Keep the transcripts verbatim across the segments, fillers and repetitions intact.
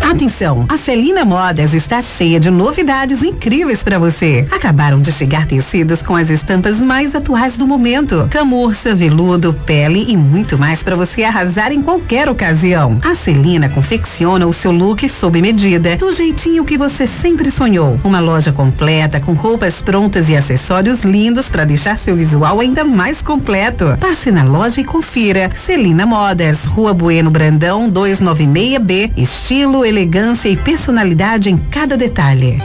Atenção, a Celina Modas está cheia de novidades incríveis para você. Acabaram de chegar tecidos com as estampas mais atuais do momento. Camurça, veludo, pele e muito mais para você arrasar em qualquer ocasião. A Celina confecciona o seu look sob medida, do jeitinho que você sempre sonhou. Uma loja completa com roupas prontas e acessórios lindos para deixar seu visual ainda mais completo. Passe na loja e confira. Celina Modas, Rua Bueno Brandão duzentos e noventa e seis B. Estilo, elegância e personalidade em cada detalhe.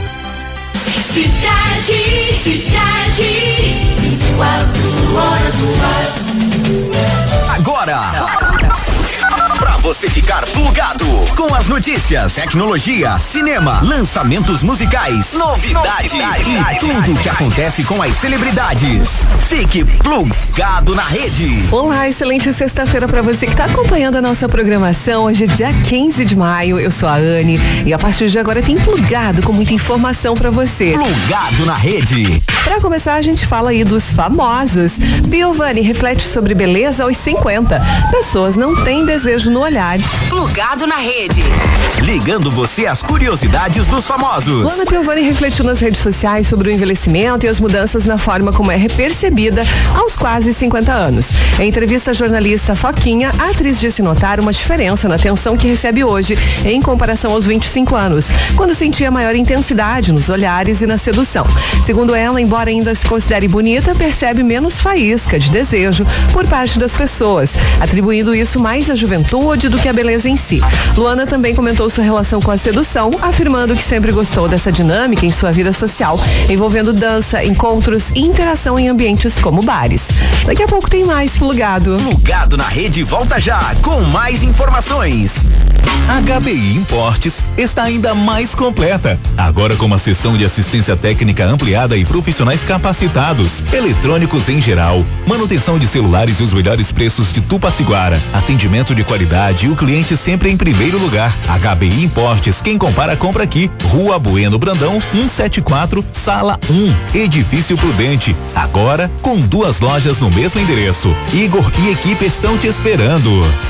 Cidade, cidade, vinte e quatro horas no ar. Agora, pra você ficar plugado com as notícias, tecnologia, cinema, lançamentos musicais, novidades e tudo que acontece com as celebridades. Fique plugado na rede. Olá, excelente sexta-feira pra você que tá acompanhando a nossa programação. Hoje é dia quinze de maio, eu sou a Anne e a partir de agora tem Plugado com muita informação pra você. Plugado na rede. Pra começar, a gente fala aí dos famosos. Piovani reflete sobre beleza aos cinquenta. Pessoas não têm desejo no olhar. Plugado na rede. Ligando você às curiosidades dos famosos. Luana Piovani refletiu nas redes sociais sobre o envelhecimento e as mudanças na forma como é percebida aos quase cinquenta anos. Em entrevista à jornalista Foquinha, a atriz disse notar uma diferença na atenção que recebe hoje em comparação aos vinte e cinco anos, quando sentia maior intensidade nos olhares e na sedução. Segundo ela, embora ainda se considere bonita, percebe menos faísca de desejo por parte das pessoas, atribuindo isso mais à juventude do que a beleza em si. Luana também comentou sua relação com a sedução, afirmando que sempre gostou dessa dinâmica em sua vida social, envolvendo dança, encontros e interação em ambientes como bares. Daqui a pouco tem mais Plugado. Plugado na rede volta já com mais informações. A H B I Importes está ainda mais completa, agora com uma seção de assistência técnica ampliada e profissionais capacitados, eletrônicos em geral, manutenção de celulares e os melhores preços de Tupaciguara, atendimento de qualidade e o cliente sempre em primeiro lugar. H B I Importes, quem compara compra aqui. Rua Bueno Brandão cento e setenta e quatro, Sala um, Edifício Prudente, agora com duas lojas no mesmo endereço. Igor e equipe estão te esperando.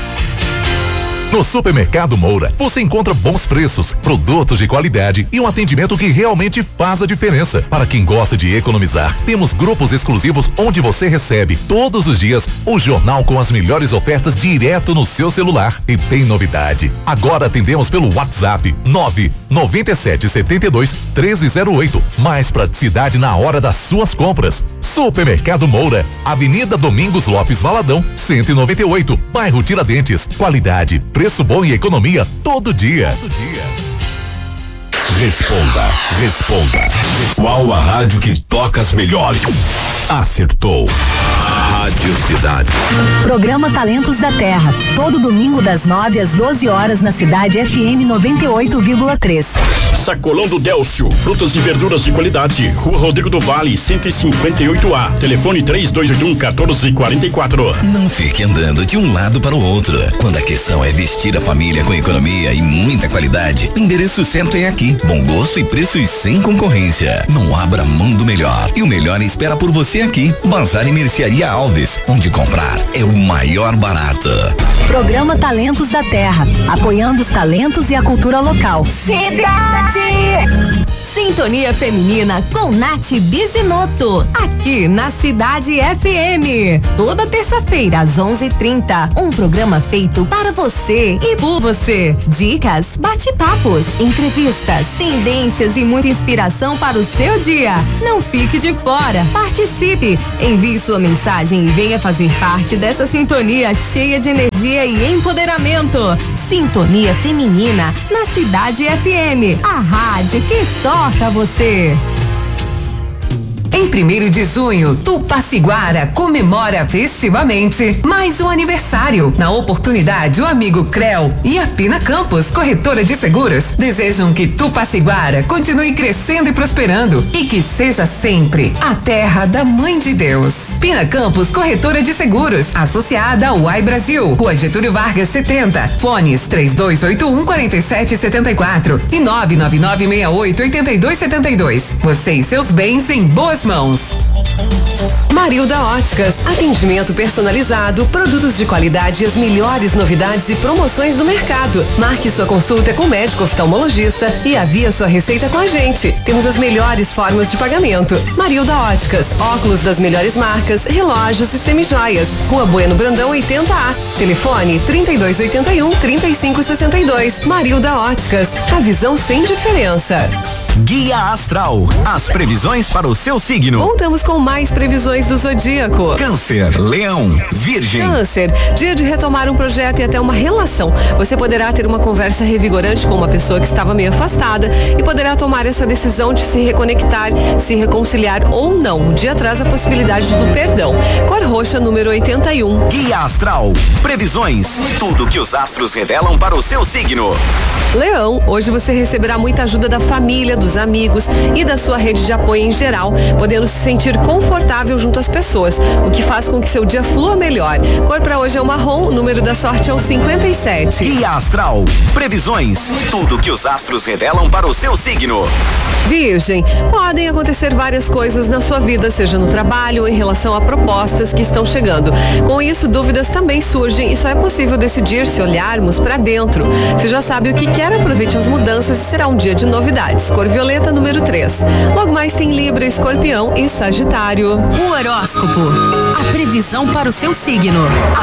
No Supermercado Moura, você encontra bons preços, produtos de qualidade e um atendimento que realmente faz a diferença. Para quem gosta de economizar, temos grupos exclusivos onde você recebe todos os dias o jornal com as melhores ofertas direto no seu celular. E tem novidade. Agora atendemos pelo WhatsApp nove nove sete sete dois treze zero oito. Mais praticidade na hora das suas compras. Supermercado Moura, Avenida Domingos Lopes Valadão, cento e noventa e oito, bairro Tiradentes. Qualidade, preço bom e economia todo dia. Todo dia. Responda, responda. Qual a rádio que toca as melhores? Acertou. Rádio Cidade. Programa Talentos da Terra, todo domingo das nove às doze horas na Cidade F M noventa e oito vírgula três. Sacolão do Délcio, frutas e verduras de qualidade, Rua Rodrigo do Vale, cento e cinquenta e oito A, telefone três dois oito um, um quatro quatro quatro. Não fique andando de um lado para o outro. Quando a questão é vestir a família com economia e muita qualidade, o endereço certo é aqui. Bom gosto e preços sem concorrência. Não abra mão do melhor. E o melhor espera por você aqui. Bazar e Mercearia Alves, onde comprar é o maior barato. Programa Talentos da Terra, apoiando os talentos e a cultura local. Cidade! Sintonia Feminina com Nath Bizinoto, aqui na Cidade F M. Toda terça-feira às onze e trinta, um programa feito para você e por você. Dicas, bate-papos, entrevistas, tendências e muita inspiração para o seu dia. Não fique de fora, participe, envie sua mensagem e venha fazer parte dessa sintonia cheia de energia e empoderamento. Sintonia Feminina na Cidade F M, a rádio que toca você. Em primeiro de junho, Tupaciguara comemora festivamente mais um aniversário. Na oportunidade, o amigo Creu e a Pina Campos, corretora de seguros, desejam que Tupaciguara continue crescendo e prosperando e que seja sempre a terra da Mãe de Deus. Pina Campos, corretora de seguros, associada ao Uai Brasil, Rua Getúlio Vargas setenta, fones três dois oito um, quatro sete sete quatro e nove nove nove seis oito, oito dois sete dois. Você e seus bens em boas mãos. Marilda Óticas, atendimento personalizado, produtos de qualidade e as melhores novidades e promoções do mercado. Marque sua consulta com o médico oftalmologista e avie sua receita com a gente. Temos as melhores formas de pagamento. Marilda Óticas, óculos das melhores marcas, relógios e semijoias. Rua Bueno Brandão oitenta A. Telefone trinta e dois oitenta e um, trinta e cinco sessenta e dois. Marilda Óticas, a visão sem diferença. Guia Astral, as previsões para o seu signo. Contamos com mais previsões do zodíaco. Câncer, Leão, Virgem. Câncer, dia de retomar um projeto e até uma relação. Você poderá ter uma conversa revigorante com uma pessoa que estava meio afastada e poderá tomar essa decisão de se reconectar, se reconciliar ou não. O dia traz a possibilidade do perdão. Cor roxa, número oitenta e um. Guia Astral, previsões, tudo que os astros revelam para o seu signo. Leão, hoje você receberá muita ajuda da família, dos amigos e da sua rede de apoio em geral, podendo se sentir confortável junto às pessoas, o que faz com que seu dia flua melhor. Cor para hoje é o marrom, o número da sorte é o cinquenta e sete. Guia Astral, previsões, tudo que os astros revelam para o seu signo. Virgem, podem acontecer várias coisas na sua vida, seja no trabalho ou em relação a propostas que estão chegando. Com isso, dúvidas também surgem e só é possível decidir se olharmos para dentro. Você já sabe o que quer, aproveite as mudanças e será um dia de novidades. Cor violeta, número três. Logo mais tem Libra, Escorpião e Sagitário. O horóscopo, a previsão para o seu signo.